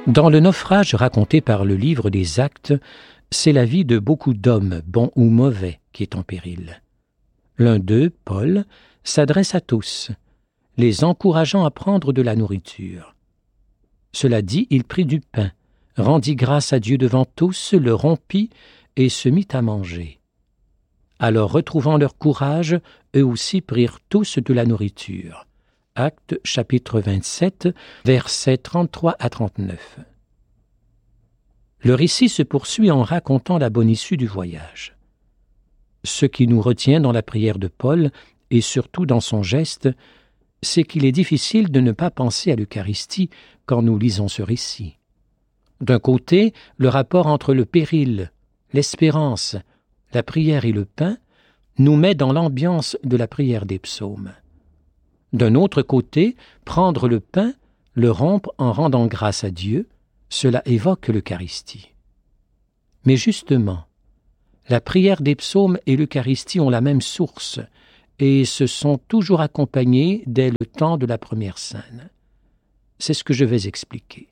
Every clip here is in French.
Dans le naufrage raconté par le livre des Actes, c'est la vie de beaucoup d'hommes, bons ou mauvais, qui est en péril. L'un d'eux, Paul, s'adresse à tous, les encourageant à prendre de la nourriture. Cela dit, il prit du pain, rendit grâce à Dieu devant tous, le rompit et se mit à manger. Alors, retrouvant leur courage, eux aussi prirent tous de la nourriture. Actes chapitre 27, versets 33 à 39. Le récit se poursuit en racontant la bonne issue du voyage. Ce qui nous retient dans la prière de Paul, et surtout dans son geste, c'est qu'il est difficile de ne pas penser à l'Eucharistie quand nous lisons ce récit. D'un côté, le rapport entre le péril, l'espérance, la prière et le pain nous met dans l'ambiance de la prière des psaumes. D'un autre côté, prendre le pain, le rompre en rendant grâce à Dieu, cela évoque l'Eucharistie. Mais justement, la prière des psaumes et l'Eucharistie ont la même source et se sont toujours accompagnées dès le temps de la première scène. C'est ce que je vais expliquer.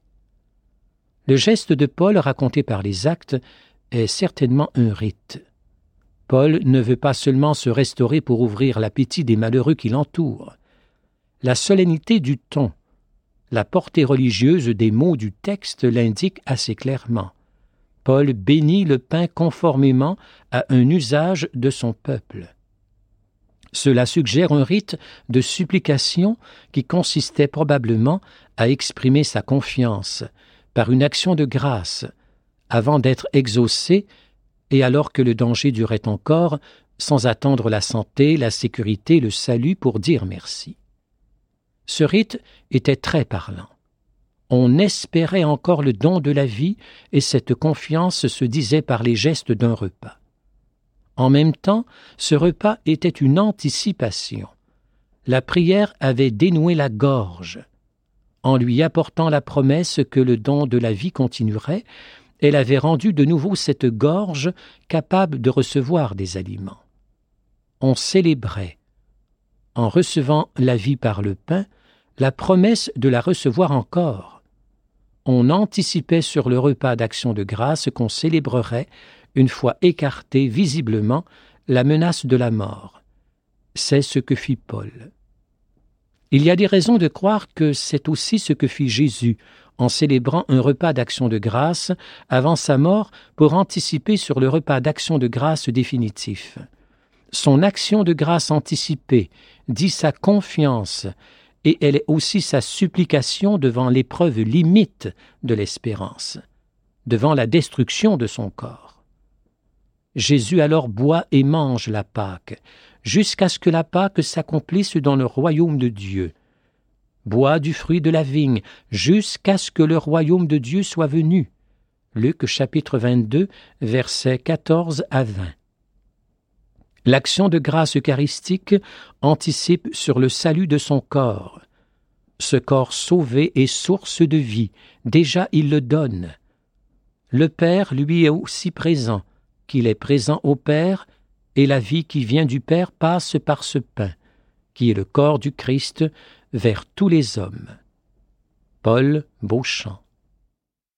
Le geste de Paul raconté par les Actes est certainement un rite. Paul ne veut pas seulement se restaurer pour ouvrir l'appétit des malheureux qui l'entourent. La solennité du ton, la portée religieuse des mots du texte l'indique assez clairement. Paul bénit le pain conformément à un usage de son peuple. Cela suggère un rite de supplication qui consistait probablement à exprimer sa confiance par une action de grâce, avant d'être exaucé et alors que le danger durait encore, sans attendre la santé, la sécurité, le salut pour dire merci. Ce rite était très parlant. On espérait encore le don de la vie et cette confiance se disait par les gestes d'un repas. En même temps, ce repas était une anticipation. La prière avait dénoué la gorge. En lui apportant la promesse que le don de la vie continuerait, elle avait rendu de nouveau cette gorge capable de recevoir des aliments. On célébrait, en recevant la vie par le pain, la promesse de la recevoir encore. On anticipait sur le repas d'action de grâce qu'on célébrerait, une fois écartée visiblement, la menace de la mort. C'est ce que fit Paul. Il y a des raisons de croire que c'est aussi ce que fit Jésus en célébrant un repas d'action de grâce avant sa mort pour anticiper sur le repas d'action de grâce définitif. Son action de grâce anticipée dit sa confiance et elle est aussi sa supplication devant l'épreuve limite de l'espérance, devant la destruction de son corps. Jésus alors boit et mange la Pâque, jusqu'à ce que la Pâque s'accomplisse dans le royaume de Dieu. Boit du fruit de la vigne, jusqu'à ce que le royaume de Dieu soit venu. Luc chapitre 22, versets 14 à 20. L'action de grâce eucharistique anticipe sur le salut de son corps. Ce corps sauvé est source de vie, déjà il le donne. Le Père lui est aussi présent, qu'il est présent au Père, et la vie qui vient du Père passe par ce pain, qui est le corps du Christ, vers tous les hommes. Paul Beauchamp.